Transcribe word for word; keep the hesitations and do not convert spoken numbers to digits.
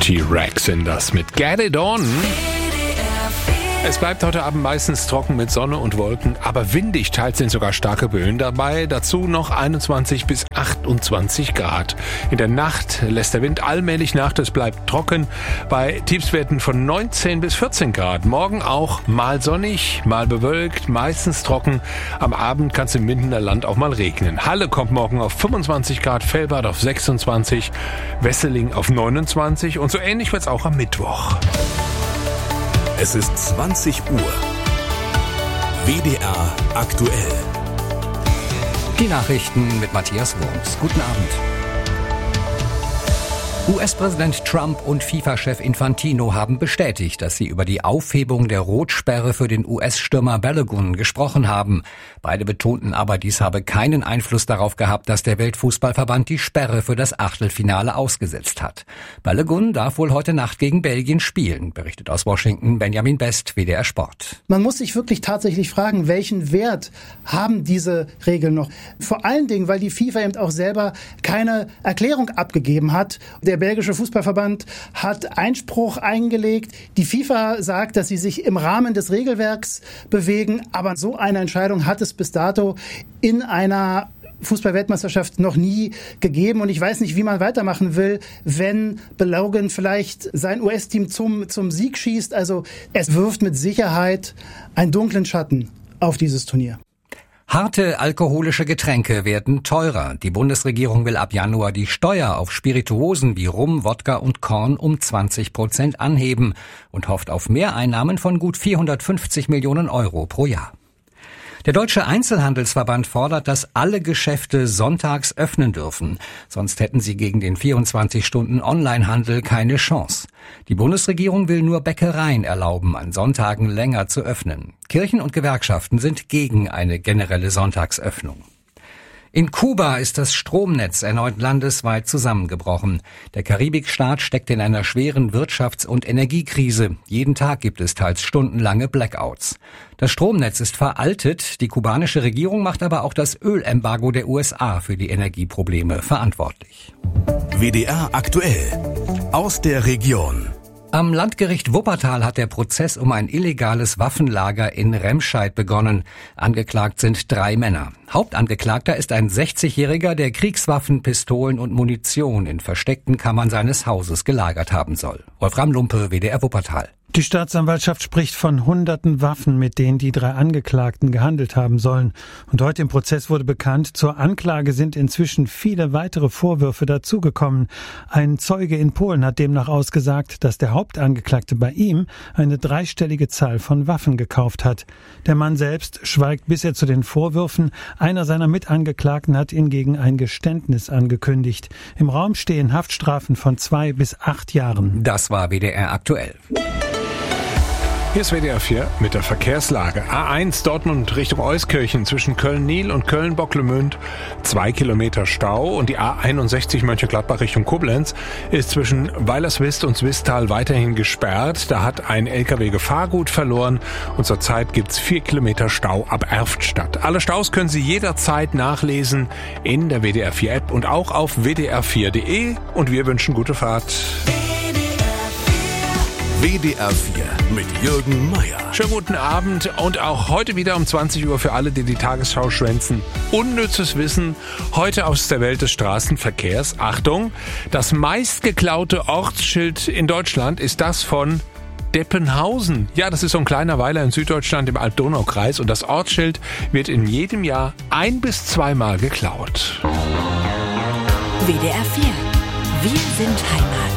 T-Rex sind das mit Get It On. Es bleibt heute Abend meistens trocken mit Sonne und Wolken, aber windig, teils sind sogar starke Böen dabei. Dazu noch einundzwanzig bis achtundzwanzig Grad. In der Nacht lässt der Wind allmählich nach, es bleibt trocken bei Tiefstwerten von neunzehn bis vierzehn Grad. Morgen auch mal sonnig, mal bewölkt, meistens trocken. Am Abend kann es im Mindener Land auch mal regnen. Halle kommt morgen auf fünfundzwanzig Grad, Velbert auf sechsundzwanzig, Wesseling auf neunundzwanzig und so ähnlich wird es auch am Mittwoch. Es ist zwanzig Uhr. W D R aktuell. Die Nachrichten mit Matthias Wurms. Guten Abend. U S-Präsident Trump und FIFA-Chef Infantino haben bestätigt, dass sie über die Aufhebung der Rotsperre für den U S-Stürmer Balogun gesprochen haben. Beide betonten aber, dies habe keinen Einfluss darauf gehabt, dass der Weltfußballverband die Sperre für das Achtelfinale ausgesetzt hat. Balogun darf wohl heute Nacht gegen Belgien spielen, berichtet aus Washington Benjamin Best, W D R Sport. Man muss sich wirklich tatsächlich fragen, welchen Wert haben diese Regeln noch? Vor allen Dingen, weil die FIFA eben auch selber keine Erklärung abgegeben hat. Der belgische Fußballverband hat Einspruch eingelegt. Die FIFA sagt, dass sie sich im Rahmen des Regelwerks bewegen. Aber so eine Entscheidung hat es bis dato in einer Fußball-Weltmeisterschaft noch nie gegeben. Und ich weiß nicht, wie man weitermachen will, wenn Balogun vielleicht sein U S-Team zum, zum Sieg schießt. Also es wirft mit Sicherheit einen dunklen Schatten auf dieses Turnier. Harte alkoholische Getränke werden teurer. Die Bundesregierung will ab Januar die Steuer auf Spirituosen wie Rum, Wodka und Korn um zwanzig Prozent anheben und hofft auf Mehreinnahmen von gut vierhundertfünfzig Millionen Euro pro Jahr. Der Deutsche Einzelhandelsverband fordert, dass alle Geschäfte sonntags öffnen dürfen. Sonst hätten sie gegen den vierundzwanzig-Stunden-Online-Handel keine Chance. Die Bundesregierung will nur Bäckereien erlauben, an Sonntagen länger zu öffnen. Kirchen und Gewerkschaften sind gegen eine generelle Sonntagsöffnung. In Kuba ist das Stromnetz erneut landesweit zusammengebrochen. Der Karibikstaat steckt in einer schweren Wirtschafts- und Energiekrise. Jeden Tag gibt es teils stundenlange Blackouts. Das Stromnetz ist veraltet. Die kubanische Regierung macht aber auch das Ölembargo der U S A für die Energieprobleme verantwortlich. W D R aktuell. Aus der Region. Am Landgericht Wuppertal hat der Prozess um ein illegales Waffenlager in Remscheid begonnen. Angeklagt sind drei Männer. Hauptangeklagter ist ein sechzigjähriger, der Kriegswaffen, Pistolen und Munition in versteckten Kammern seines Hauses gelagert haben soll. Wolfram Lumpe, W D R Wuppertal. Die Staatsanwaltschaft spricht von hunderten Waffen, mit denen die drei Angeklagten gehandelt haben sollen. Und heute im Prozess wurde bekannt, zur Anklage sind inzwischen viele weitere Vorwürfe dazugekommen. Ein Zeuge in Polen hat demnach ausgesagt, dass der Hauptangeklagte bei ihm eine dreistellige Zahl von Waffen gekauft hat. Der Mann selbst schweigt bisher zu den Vorwürfen. Einer seiner Mitangeklagten hat hingegen ein Geständnis angekündigt. Im Raum stehen Haftstrafen von zwei bis acht Jahren. Das war W D R aktuell. Hier ist W D R vier mit der Verkehrslage. A eins Dortmund Richtung Euskirchen zwischen Köln-Niel und Köln-Bocklemünd. Zwei Kilometer Stau. Und die A einundsechzig Mönchengladbach Richtung Koblenz ist zwischen Weilerswist und Zwistal weiterhin gesperrt. Da hat ein L K W Gefahrgut verloren. Und zurzeit gibt's vier Kilometer Stau ab Erftstadt. Alle Staus können Sie jederzeit nachlesen in der W D R vier App und auch auf w d r vier punkt d e. Und wir wünschen gute Fahrt. W D R vier mit Jürgen Meier. Schönen guten Abend und auch heute wieder um zwanzig Uhr für alle, die die Tagesschau schwänzen. Unnützes Wissen heute aus der Welt des Straßenverkehrs. Achtung, das meistgeklaute Ortsschild in Deutschland ist das von Deppenhausen. Ja, das ist so ein kleiner Weiler in Süddeutschland im Alb-Donau-Kreis und das Ortsschild wird in jedem Jahr ein- bis zweimal geklaut. W D R vier. Wir sind Heimat.